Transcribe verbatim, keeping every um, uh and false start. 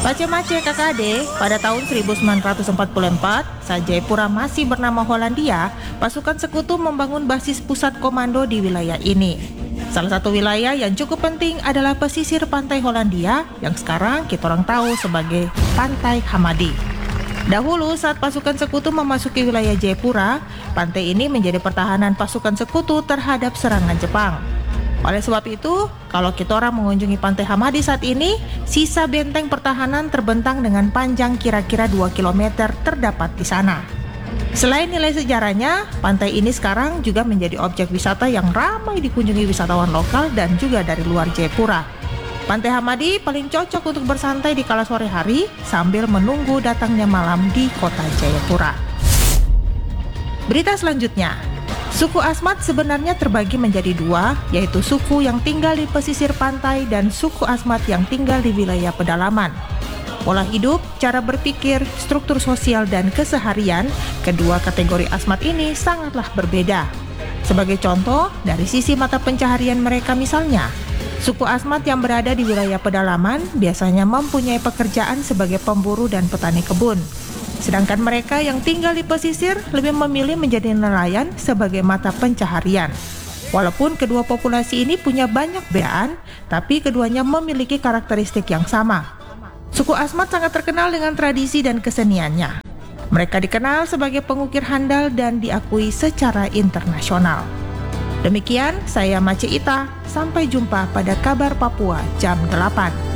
Mace-mace kakak adik, pada tahun seribu sembilan ratus empat puluh empat, saat Jayapura masih bernama Hollandia, pasukan sekutu membangun basis pusat komando di wilayah ini. Salah satu wilayah yang cukup penting adalah pesisir pantai Hollandia yang sekarang kita orang tahu sebagai Pantai Hamadi. Dahulu saat pasukan sekutu memasuki wilayah Jayapura, pantai ini menjadi pertahanan pasukan sekutu terhadap serangan Jepang. Oleh sebab itu, kalau kita orang mengunjungi Pantai Hamadi saat ini, sisa benteng pertahanan terbentang dengan panjang kira-kira dua kilometer terdapat di sana. Selain nilai sejarahnya, pantai ini sekarang juga menjadi objek wisata yang ramai dikunjungi wisatawan lokal dan juga dari luar Jayapura. Pantai Hamadi paling cocok untuk bersantai di kala sore hari sambil menunggu datangnya malam di kota Jayapura. Berita selanjutnya, suku Asmat sebenarnya terbagi menjadi dua, yaitu suku yang tinggal di pesisir pantai dan suku Asmat yang tinggal di wilayah pedalaman. Pola hidup, cara berpikir, struktur sosial, dan keseharian, kedua kategori Asmat ini sangatlah berbeda. Sebagai contoh, dari sisi mata pencaharian mereka misalnya, suku Asmat yang berada di wilayah pedalaman biasanya mempunyai pekerjaan sebagai pemburu dan petani kebun. Sedangkan mereka yang tinggal di pesisir lebih memilih menjadi nelayan sebagai mata pencaharian. Walaupun kedua populasi ini punya banyak perbedaan, tapi keduanya memiliki karakteristik yang sama. Suku Asmat sangat terkenal dengan tradisi dan keseniannya. Mereka dikenal sebagai pengukir handal dan diakui secara internasional. Demikian, saya Mace Ita. Sampai jumpa pada Kabar Papua jam delapan.